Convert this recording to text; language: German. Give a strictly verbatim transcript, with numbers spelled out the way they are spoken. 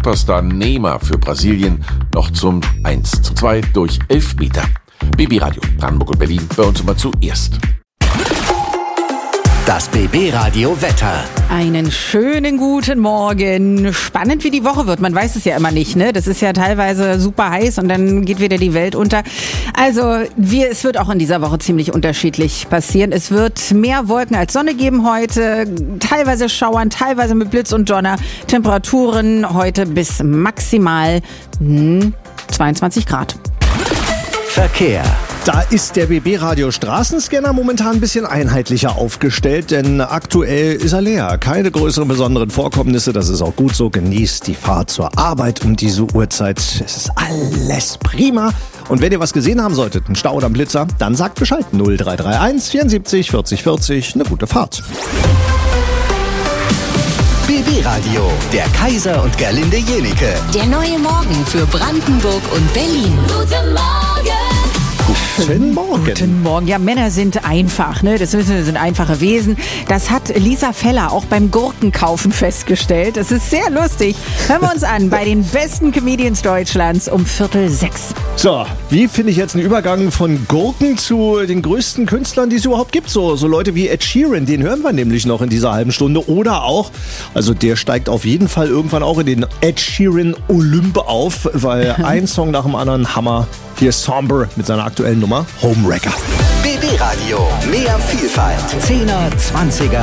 Superstar Neymar für Brasilien noch zum eins zu zwei durch Elfmeter. B B Radio Brandenburg und Berlin bei uns immer zuerst. Das B B-Radio Wetter. Einen schönen guten Morgen. Spannend, wie die Woche wird. Man weiß es ja immer nicht, ne? Das ist ja teilweise super heiß und dann geht wieder die Welt unter. Also, wir, es wird auch in dieser Woche ziemlich unterschiedlich passieren. Es wird mehr Wolken als Sonne geben heute. Teilweise Schauern, teilweise mit Blitz und Donner. Temperaturen heute bis maximal hm, zweiundzwanzig Grad. Verkehr. Da ist der B B-Radio Straßenscanner momentan ein bisschen einheitlicher aufgestellt, denn aktuell ist er leer. Keine größeren besonderen Vorkommnisse, das ist auch gut so. Genießt die Fahrt zur Arbeit um diese Uhrzeit. Es ist alles prima. Und wenn ihr was gesehen haben solltet, einen Stau oder einen Blitzer, dann sagt Bescheid. null drei drei eins vierundsiebzig vierzig vierzig, eine gute Fahrt. B B-Radio, der Kaiser und Gerlinde Jenike. Der neue Morgen für Brandenburg und Berlin. Guten Morgen! Guten Morgen. Guten Morgen. Ja, Männer sind einfach, ne? Das wissen wir, sind einfache Wesen. Das hat Lisa Feller auch beim Gurkenkaufen festgestellt. Das ist sehr lustig. Hören wir uns an bei den besten Comedians Deutschlands um Viertel sechs. So, wie finde ich jetzt einen Übergang von Gurken zu den größten Künstlern, die es überhaupt gibt? So, so Leute wie Ed Sheeran, den hören wir nämlich noch in dieser halben Stunde. Oder auch, also der steigt auf jeden Fall irgendwann auch in den Ed Sheeran Olymp auf, weil ein Song nach dem anderen Hammer. Hier ist Somber mit seiner aktuellen Nummer Homewrecker. B B-Radio, mehr Vielfalt. Zehner, Zwanziger